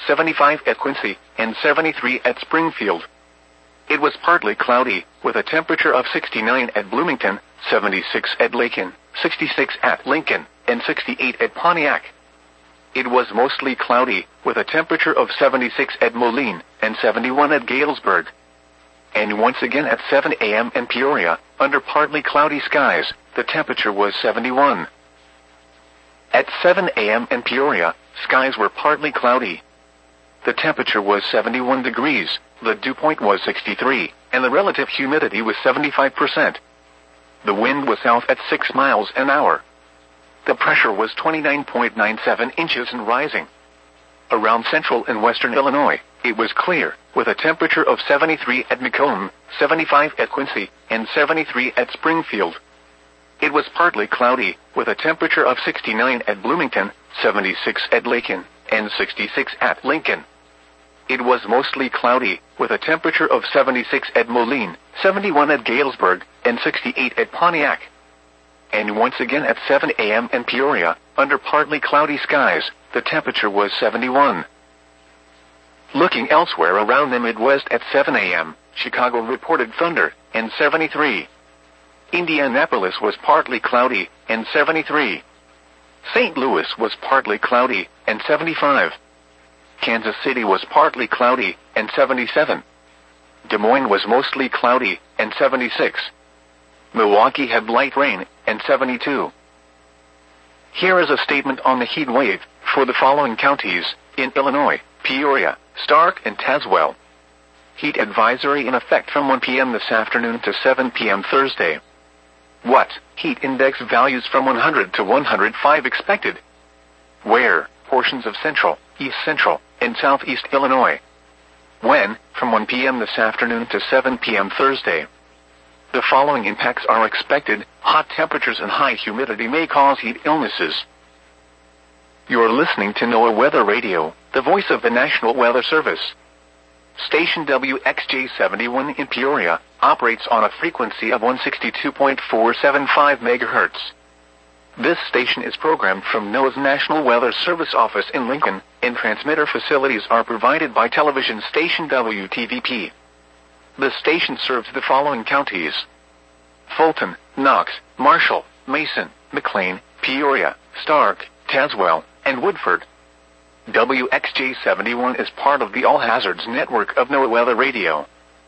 75 at Quincy, and 73 at Springfield. It was partly cloudy, with a temperature of 69 at Bloomington, 76 at Lincoln, 66 at Lincoln, and 68 at Pontiac. It was mostly cloudy, with a temperature of 76 at Moline, and 71 at Galesburg. And once again at 7 a.m. in Peoria, under partly cloudy skies, the temperature was 71. At 7 a.m. in Peoria, skies were partly cloudy. The temperature was 71 degrees, the dew point was 63, and the relative humidity was 75%. The wind was south at 6 miles an hour. The pressure was 29.97 inches and rising. Around central and western Illinois, it was clear, with a temperature of 73 at Macomb, 75 at Quincy, and 73 at Springfield. It was partly cloudy, with a temperature of 69 at Bloomington, 76 at Lincoln, and 66 at Lincoln. It was mostly cloudy, with a temperature of 76 at Moline, 71 at Galesburg, and 68 at Pontiac. And once again at 7 a.m. in Peoria, under partly cloudy skies, the temperature was 71. Looking elsewhere around the Midwest at 7 a.m., Chicago reported thunder, and 73. Indianapolis was partly cloudy, and 73. St. Louis was partly cloudy, and 75. Kansas City was partly cloudy, and 77. Des Moines was mostly cloudy, and 76. Milwaukee had light rain, and 72. Here is a statement on the heat wave for the following counties in Illinois: Peoria, Stark, and Tazewell. Heat advisory in effect from 1 p.m. this afternoon to 7 p.m. Thursday. What? Heat index values from 100 to 105 expected. Where? Portions of central, east central, and southeast Illinois. When? From 1 p.m. this afternoon to 7 p.m. Thursday. The following impacts are expected. Hot temperatures and high humidity may cause heat illnesses. You're listening to NOAA Weather Radio, the voice of the National Weather Service. Station WXJ71 in Peoria operates on a frequency of 162.475 MHz. This station is programmed from NOAA's National Weather Service office in Lincoln, and transmitter facilities are provided by television station WTVP. The station serves the following counties: Fulton, Knox, Marshall, Mason, McLean, Peoria, Stark, Tazewell, and Woodford. WXJ71 is part of the All Hazards network of NOAA Weather Radio.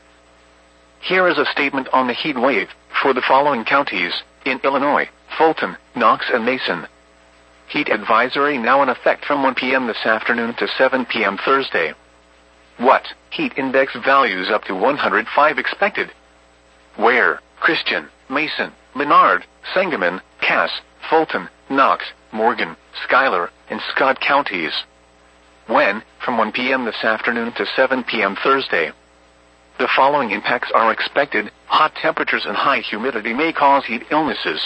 Here is a statement on the heat wave for the following counties in Illinois: Fulton, Knox, and Mason. Heat advisory now in effect from 1 p.m. this afternoon to 7 p.m. Thursday. What? Heat index values up to 105 expected. Where? Christian, Mason, Menard, Sangamon, Cass, Fulton, Knox, Morgan, Schuyler, and Scott counties. When? From 1 p.m. this afternoon to 7 p.m. Thursday. The following impacts are expected. Hot temperatures and high humidity may cause heat illnesses.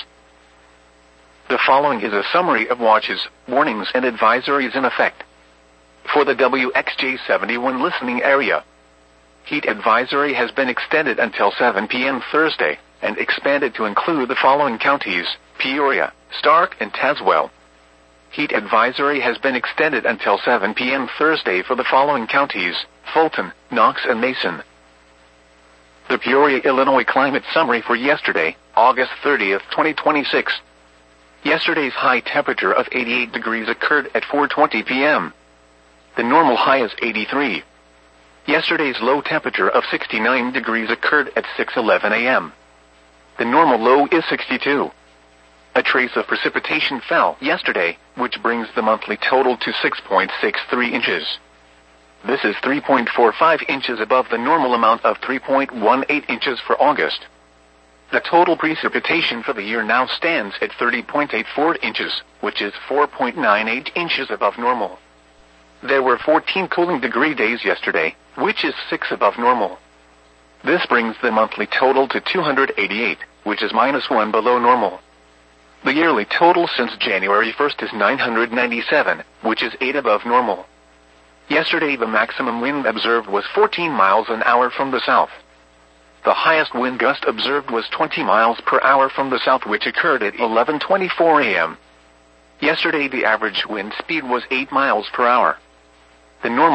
The following is a summary of watches, warnings, and advisories in effect for the WXJ71 listening area. Heat advisory has been extended until 7 p.m. Thursday, and expanded to include the following counties: Peoria, Stark, and Tazewell. Heat advisory has been extended until 7 p.m. Thursday for the following counties: Fulton, Knox, and Mason. The Peoria, Illinois climate summary for yesterday, August 30th, 2026. Yesterday's high temperature of 88 degrees occurred at 4:20 p.m. The normal high is 83. Yesterday's low temperature of 69 degrees occurred at 6:11 a.m. The normal low is 62. A trace of precipitation fell yesterday, which brings the monthly total to 6.63 inches. This is 3.45 inches above the normal amount of 3.18 inches for August. The total precipitation for the year now stands at 30.84 inches, which is 4.98 inches above normal. There were 14 cooling degree days yesterday, which is 6 above normal. This brings the monthly total to 288, which is -1 below normal. The yearly total since January 1st is 997, which is 8 above normal. Yesterday the maximum wind observed was 14 miles an hour from the south. The highest wind gust observed was 20 miles per hour from the south, which occurred at 11:24 a.m. Yesterday the average wind speed was 8 miles per hour. The normal